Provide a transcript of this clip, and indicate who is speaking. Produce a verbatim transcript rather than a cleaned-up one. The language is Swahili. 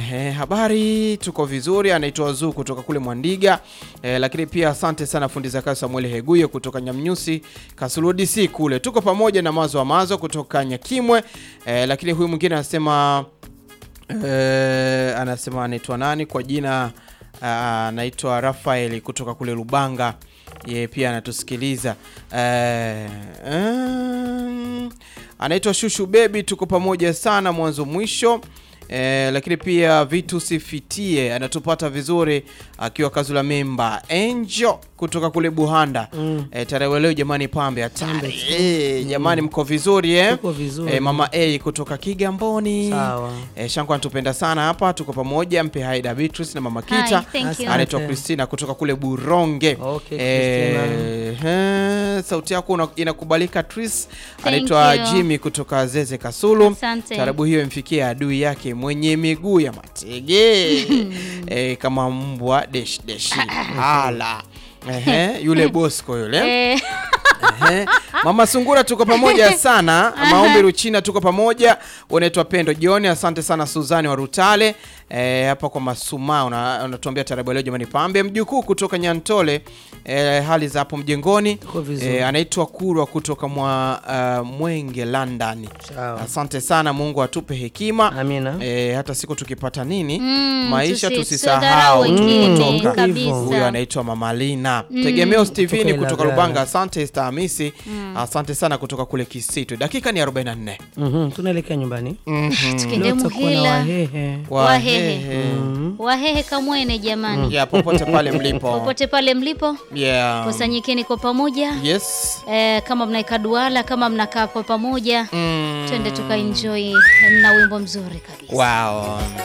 Speaker 1: Ehe, habari, tuko vizuri. Anaitwa Zuu kutoka kule Mwandiga. Eh, lakini pia asante sana fundi za kazi Samuel Heguye kutoka Nyamnyusi Kasulu D C kule. Tuko pamoja na Mazo wa Mazo kutoka Nyakimwe. Eh, lakini huyu mwingine anasema eh, anasema anaitwa nani kwa jina, anaitwa Rafael kutoka kule Lubanga. Yeye pia anatusikiliza. Eh, um, anaitwa Shushu Baby, tuko pamoja sana mwanzo mwisho. Eh, lakini pia Vitu Sifitie anatupata vizuri akiwa Kazula Memba. Angel kutoka kule Buhanda. Mm. Eh, tarehe leo jamani pambe hatari. Eh, jamani mko vizuri eh?
Speaker 2: Tuko vizuri.
Speaker 1: Eh, Mama A kutoka Kigamboni. Sawa. Eh, Shangu anatupenda sana hapa, tuko pamoja. Mpe Haida Beatrice na Mama Kita. Anaitwa Christina kutoka kule Buronge.
Speaker 2: Okay,
Speaker 1: eh, eh, sauti yako inakubalika Tris. Anaitwa Jimmy kutoka Zeze Kasulu. Tarabu hiyo imfikia adui yake mwenye miguu ya matege. eh, kama mbwa desh desh. Hala. Ehe, yule Bosco yule. Ehe. Mama Sungura tuko pamoja sana. Maombi Ruchina tuko pamoja. Unaitwa Pendo Jioni, asante sana. Suzani wa Rutale eh, hapa kwa Masuma unatuambia tarabu leo jamani pambe. Mjukuu kutoka Nyantole eh, hali za hapo mjengoni. Eh, anaitwa Kurwa kutoka mwa uh, Mwenge London. Chao. Asante sana, Mungu atupe hekima.
Speaker 2: Amina.
Speaker 1: Eh, hata siku tukipata nini
Speaker 3: mm,
Speaker 1: maisha
Speaker 3: tusi,
Speaker 1: tusisahau
Speaker 3: mm,
Speaker 1: kabisa. Huyu anaitwa Mama Lina. Mm. Tegemeo Steveni kutoka Lubanga, asante Esther Hamisi. Mm. Asante sana kutoka kule Kisitu. Dakika ni arobaini na nne.
Speaker 2: Mhm, tunaelekea nyumbani.
Speaker 3: Mhm. Tukende Muhila.
Speaker 2: Wahehe.
Speaker 3: Wahehe. Mm. Wahehe Kamwene jamani.
Speaker 1: Mm. Yeah, popote pale mlipo.
Speaker 3: Popote pale mlipo.
Speaker 1: Yeah.
Speaker 3: Kusanyikeni kwa pamoja.
Speaker 1: Yes.
Speaker 3: Eh, kama mnaika duala, kama mnakaa kwa pamoja. Mm. Twende tuka enjoy na wimbo mzuri kabisa.
Speaker 1: Wow.